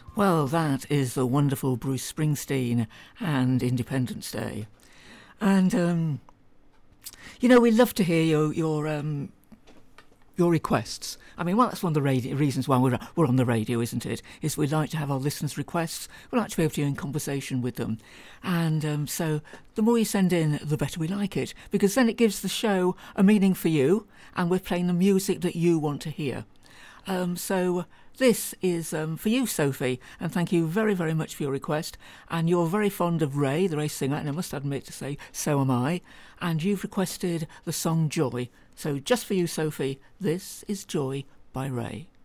Well, that is the wonderful Bruce Springsteen and Independence Day. And, we love to hear your requests. I mean, well, that's one of the reasons why we're on the radio, isn't it? Is we like to have our listeners' requests. We like to be able to be in conversation with them. And so the more you send in, the better we like it, because then it gives the show a meaning for you, and we're playing the music that you want to hear. So this is for you, Sophie, and thank you very, very much for your request. And you're very fond of Ray, the Ray singer, and I must admit to say, so am I. And you've requested the song Joy. So just for you, Sophie, this is Joy by Ray.